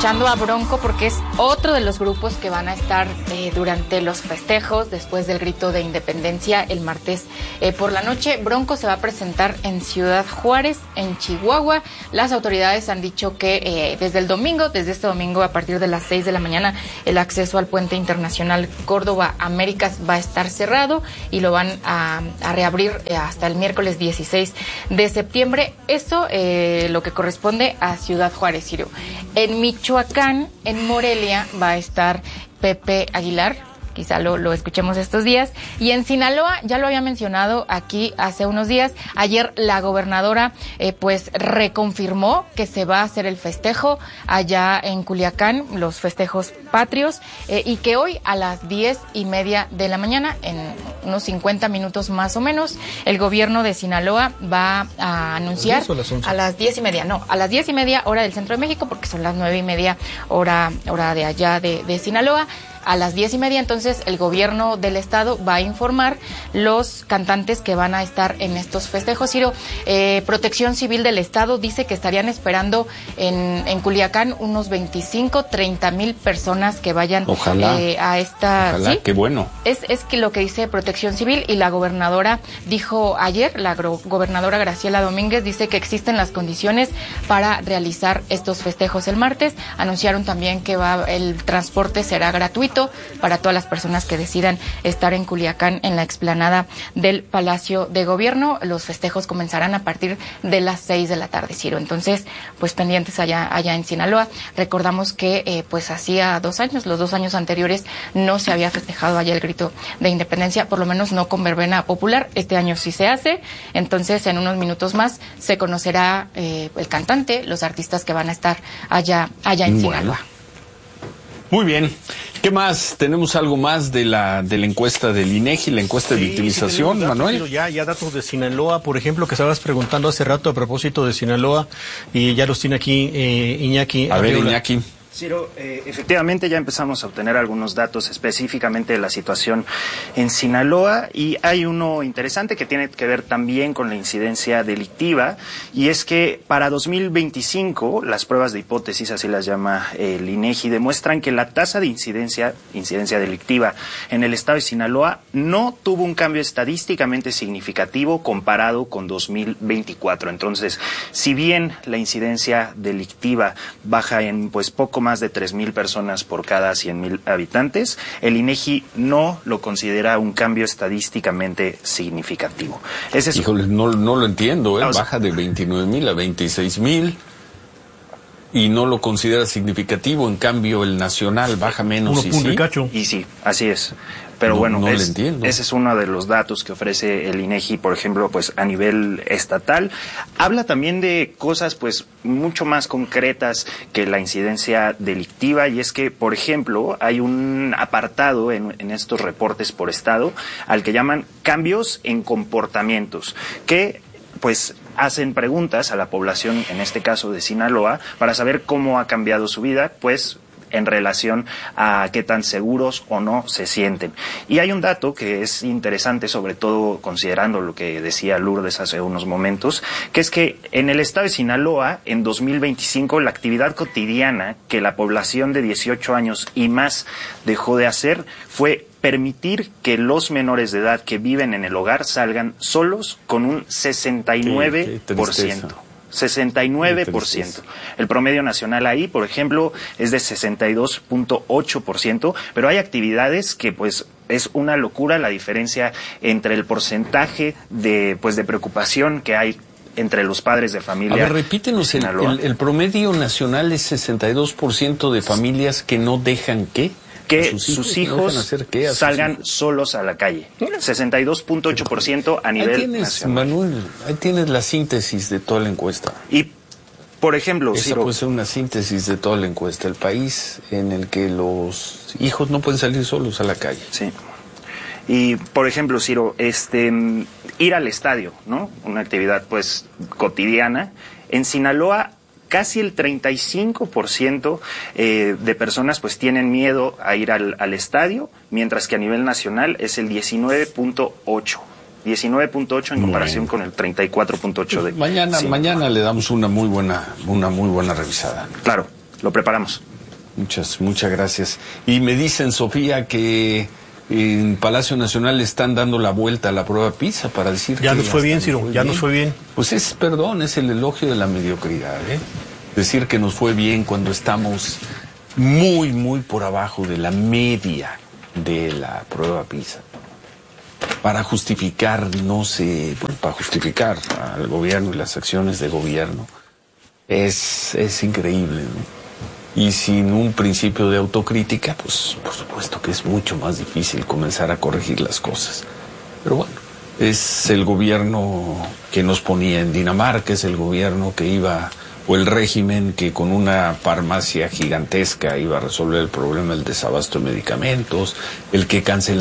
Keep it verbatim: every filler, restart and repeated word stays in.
escuchando a Bronco porque es otro de los grupos que van a estar eh, durante los festejos después del grito de independencia el martes eh, por la noche. Bronco se va a presentar en Ciudad Juárez, en Chihuahua. Las autoridades han dicho que eh, desde el domingo, desde este domingo a partir de las seis de la mañana, el acceso al puente internacional Córdoba Américas va a estar cerrado y lo van a, a reabrir eh, hasta el miércoles dieciséis de septiembre. Eso eh, lo que corresponde a Ciudad Juárez, Ciro. En Michoacán, en Morelia, va a estar Pepe Aguilar, quizá lo, lo escuchemos estos días, y en Sinaloa, ya lo había mencionado aquí hace unos días, ayer la gobernadora eh, pues reconfirmó que se va a hacer el festejo allá en Culiacán, los festejos patrios, eh, y que hoy a las diez y media de la mañana, en unos cincuenta minutos más o menos, el gobierno de Sinaloa va a anunciar a las diez y media, no, a las diez y media hora del centro de México, porque son las nueve y media hora, hora de allá de, de Sinaloa. A las diez y media, entonces, el gobierno del estado va a informar los cantantes que van a estar en estos festejos. Ciro, eh, Protección Civil del estado dice que estarían esperando en, en Culiacán unos veinticinco, treinta mil personas que vayan ojalá, eh, a esta... Ojalá, ¿sí? Qué bueno. Es, es que lo que dice Protección Civil, y la gobernadora dijo ayer, la gobernadora Graciela Domínguez, dice que existen las condiciones para realizar estos festejos el martes. Anunciaron también que va el transporte será gratuito para todas las personas que decidan estar en Culiacán, en la explanada del Palacio de Gobierno. Los festejos comenzarán a partir de las seis de la tarde, Ciro. Entonces, pues pendientes allá, allá en Sinaloa. Recordamos que, eh, pues hacía dos años, los dos años anteriores, no se había festejado allá el grito de independencia, por lo menos no con verbena popular. Este año sí se hace. Entonces, en unos minutos más se conocerá eh, el cantante, los artistas que van a estar allá, allá en bueno. Sinaloa. Muy bien. ¿Qué más? ¿Tenemos algo más de la de la encuesta del INEGI, la encuesta sí, de victimización, sí datos, Manuel? Ya, ya datos de Sinaloa, por ejemplo, que estabas preguntando hace rato a propósito de Sinaloa, y ya los tiene aquí eh, Iñaki. A ver, Arriola. Iñaki. Ciro, eh, efectivamente ya empezamos a obtener algunos datos específicamente de la situación en Sinaloa, y hay uno interesante que tiene que ver también con la incidencia delictiva, y es que para dos mil veinticinco las pruebas de hipótesis, así las llama el INEGI, demuestran que la tasa de incidencia, incidencia delictiva en el estado de Sinaloa no tuvo un cambio estadísticamente significativo comparado con dos mil veinticuatro. Entonces, si bien la incidencia delictiva baja en pues poco más de tres mil personas por cada cien mil habitantes, el INEGI no lo considera un cambio estadísticamente significativo. Ese es... Híjole, no, no lo entiendo, ¿eh? Baja de veintinueve mil a veintiséis mil y no lo considera significativo. En cambio, el nacional baja menos. Uno y punto sí. y cacho. Y sí, así es. Pero no, bueno, no es, entiendo. ese es uno de los datos que ofrece el INEGI, por ejemplo, pues a nivel estatal. Habla también de cosas pues mucho más concretas que la incidencia delictiva, y es que, por ejemplo, hay un apartado en, en estos reportes por estado al que llaman cambios en comportamientos, que pues hacen preguntas a la población, en este caso de Sinaloa, para saber cómo ha cambiado su vida, pues en relación a qué tan seguros o no se sienten. Y hay un dato que es interesante, sobre todo considerando lo que decía Lourdes hace unos momentos, que es que en el estado de Sinaloa, en dos mil veinticinco, la actividad cotidiana que la población de dieciocho años y más dejó de hacer fue permitir que los menores de edad que viven en el hogar salgan solos con un sesenta y nueve por ciento. sesenta y nueve por ciento. El promedio nacional ahí, por ejemplo, es de sesenta y dos punto ocho por ciento, pero hay actividades que pues es una locura la diferencia entre el porcentaje de pues de preocupación que hay entre los padres de familia. A ver, repítenos, el, el, el promedio nacional es sesenta y dos por ciento de familias que no dejan ¿qué? Que sus hijos, sus hijos hacer qué a salgan hijos? solos a la calle. sesenta y dos punto ocho por ciento a nivel ahí tienes, nacional. Manuel, ahí tienes la síntesis de toda la encuesta. Y, por ejemplo, esa Ciro, puede ser una síntesis de toda la encuesta. El país en el que los hijos no pueden salir solos a la calle. Sí. Y, por ejemplo, Ciro, este, ir al estadio, ¿no? Una actividad, pues, cotidiana. En Sinaloa, casi el treinta y cinco por ciento eh, de personas pues tienen miedo a ir al, al estadio, mientras que a nivel nacional es el diecinueve punto ocho. diecinueve punto ocho en comparación bueno. con el treinta y cuatro punto ocho de mañana, sí. mañana le damos una muy buena, una muy buena revisada. Claro, lo preparamos. muchas, muchas gracias. Y me dicen, Sofía, que en Palacio Nacional le están dando la vuelta a la prueba PISA para decir ya que nos fue bien, Ciro, fue ya bien. nos fue bien. Pues es, perdón, es el elogio de la mediocridad, ¿eh? Decir que nos fue bien cuando estamos muy, muy por abajo de la media de la prueba PISA. Para justificar, no sé, bueno, para justificar al gobierno y las acciones de gobierno, es, es increíble, ¿no? Y sin un principio de autocrítica, pues por supuesto que es mucho más difícil comenzar a corregir las cosas. Pero bueno, es el gobierno que nos ponía en Dinamarca, es el gobierno que iba, o el régimen que con una farmacia gigantesca iba a resolver el problema del desabasto de medicamentos, el que cancelaba